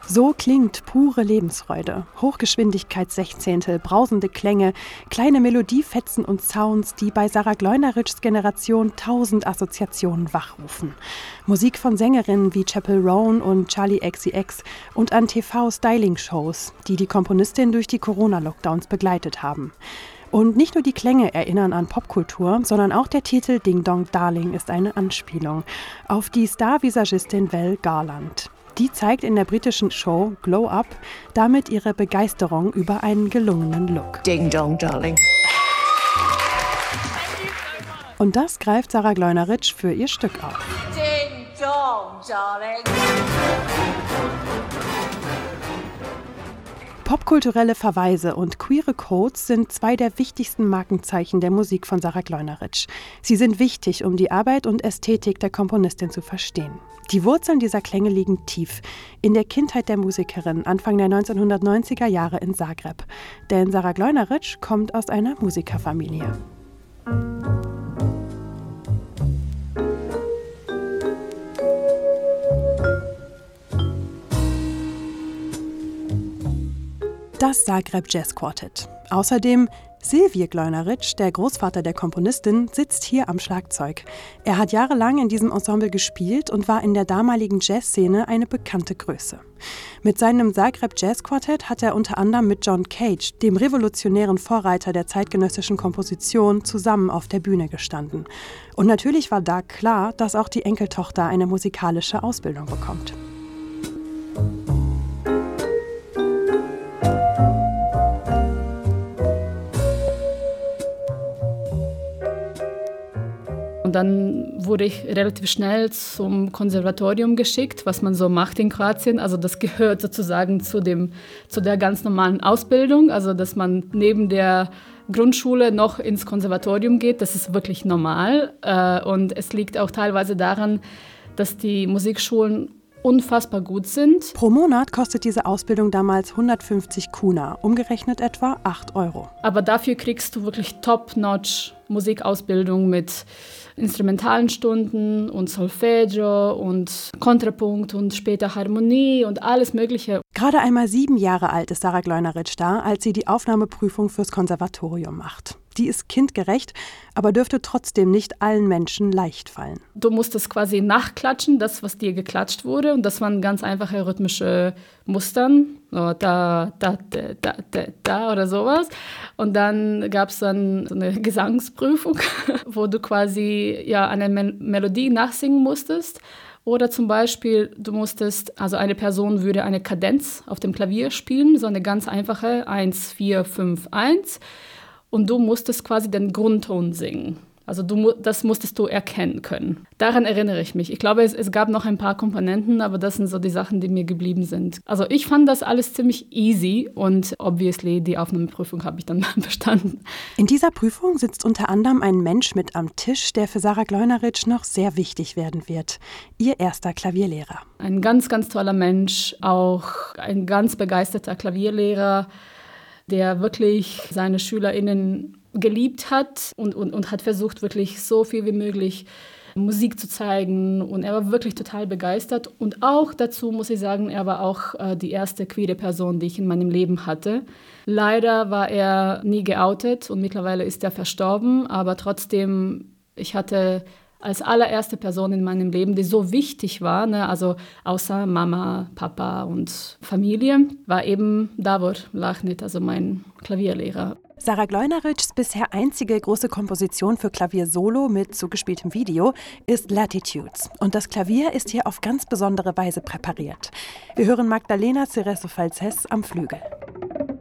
So klingt pure Lebensfreude. Hochgeschwindigkeits-Sechzehntel, brausende Klänge, kleine Melodiefetzen und Sounds, die bei Sarah Gleuneritschs Generation 1000 Assoziationen wachrufen. Musik von Sängerinnen wie Chappell Roan und Charli XCX und an TV-Styling-Shows, die die Komponistin durch die Corona-Lockdowns begleitet haben. Und nicht nur die Klänge erinnern an Popkultur, sondern auch der Titel Ding Dong Darling ist eine Anspielung auf die Star-Visagistin Val Garland. Die zeigt in der britischen Show Glow Up damit ihre Begeisterung über einen gelungenen Look. Ding Dong Darling. Und das greift Sarah Gleuneritsch für ihr Stück auf. Ding Dong Darling. Popkulturelle Verweise und queere Codes sind zwei der wichtigsten Markenzeichen der Musik von Sarah Gleuneritsch. Sie sind wichtig, um die Arbeit und Ästhetik der Komponistin zu verstehen. Die Wurzeln dieser Klänge liegen tief in der Kindheit der Musikerin Anfang der 1990er Jahre in Zagreb. Denn Sarah Gleuneritsch kommt aus einer Musikerfamilie. Das Zagreb Jazz Quartet. Außerdem Silvije Gleuneritsch, der Großvater der Komponistin, sitzt hier am Schlagzeug. Er hat jahrelang in diesem Ensemble gespielt und war in der damaligen Jazzszene eine bekannte Größe. Mit seinem Zagreb Jazz Quartett hat er unter anderem mit John Cage, dem revolutionären Vorreiter der zeitgenössischen Komposition, zusammen auf der Bühne gestanden. Und natürlich war da klar, dass auch die Enkeltochter eine musikalische Ausbildung bekommt. Und dann wurde ich relativ schnell zum Konservatorium geschickt, was man so macht in Kroatien. Also das gehört sozusagen zu der ganz normalen Ausbildung, also dass man neben der Grundschule noch ins Konservatorium geht. Das ist wirklich normal. Und es liegt auch teilweise daran, dass die Musikschulen unfassbar gut sind. Pro Monat kostet diese Ausbildung damals 150 Kuna, umgerechnet etwa 8 €. Aber dafür kriegst du wirklich top-notch Musikausbildung mit instrumentalen Stunden und Solfeggio und Kontrapunkt und später Harmonie und alles Mögliche. Gerade einmal 7 Jahre alt ist Sarah Gleuneritsch da, als sie die Aufnahmeprüfung fürs Konservatorium macht. Die ist kindgerecht, aber dürfte trotzdem nicht allen Menschen leicht fallen. Du musstest quasi nachklatschen, das, was dir geklatscht wurde. Und das waren ganz einfache rhythmische Mustern. So, da, da, da, da, da, da oder sowas. Und dann gab es dann so eine Gesangsprüfung, wo du quasi eine Melodie nachsingen musstest. Oder zum Beispiel, eine Person würde eine Kadenz auf dem Klavier spielen, so eine ganz einfache 1, 4, 5, 1. Und du musstest quasi den Grundton singen. Also das musstest du erkennen können. Daran erinnere ich mich. Ich glaube, es gab noch ein paar Komponenten, aber das sind so die Sachen, die mir geblieben sind. Also ich fand das alles ziemlich easy und obviously die Aufnahmeprüfung habe ich dann bestanden. In dieser Prüfung sitzt unter anderem ein Mensch mit am Tisch, der für Sarah Gleuneritsch noch sehr wichtig werden wird. Ihr erster Klavierlehrer. Ein ganz, ganz toller Mensch, auch ein ganz begeisterter Klavierlehrer, der wirklich seine SchülerInnen geliebt hat und hat versucht, wirklich so viel wie möglich Musik zu zeigen. Und er war wirklich total begeistert. Und auch dazu muss ich sagen, er war auch die erste queere Person, die ich in meinem Leben hatte. Leider war er nie geoutet und mittlerweile ist er verstorben. Aber trotzdem, ich hatte als allererste Person in meinem Leben, die so wichtig war, also außer Mama, Papa und Familie, war eben Davor Lachnit, also mein Klavierlehrer. Sarah Gleuneritschs bisher einzige große Komposition für Klavier solo mit zugespieltem Video ist Latitudes. Und das Klavier ist hier auf ganz besondere Weise präpariert. Wir hören Magdalena Cerezo-Falces am Flügel.